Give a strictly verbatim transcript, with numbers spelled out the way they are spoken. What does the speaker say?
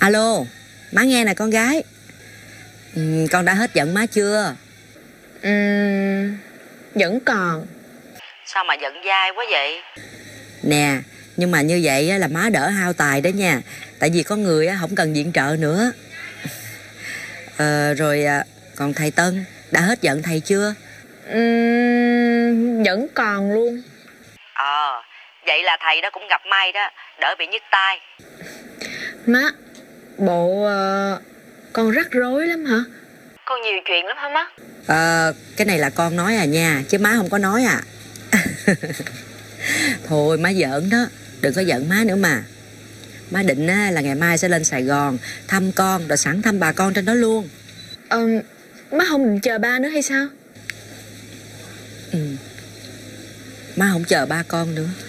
Alo, má nghe nè con gái. ừ, Con đã hết giận má chưa? Ừ, vẫn còn. Sao mà giận dai quá vậy? Nè, nhưng mà như vậy là má đỡ hao tài đó nha. Tại vì có người không cần viện trợ nữa. ờ, Rồi còn thầy Tân, đã hết giận thầy chưa? Ừ, vẫn còn luôn. Ờ, vậy là thầy đó cũng gặp may đó, đỡ bị nhức tai. Má, bộ uh, con rắc rối lắm hả? Con nhiều chuyện lắm hả má? Ờ, cái này là con nói à nha, chứ má không có nói à. Thôi má giỡn đó, đừng có giận má nữa mà. Má định á, là ngày mai sẽ lên Sài Gòn thăm con, rồi sẵn thăm bà con trên đó luôn. Ờ, má không định chờ ba nữa hay sao? Ừ, má không chờ ba con nữa.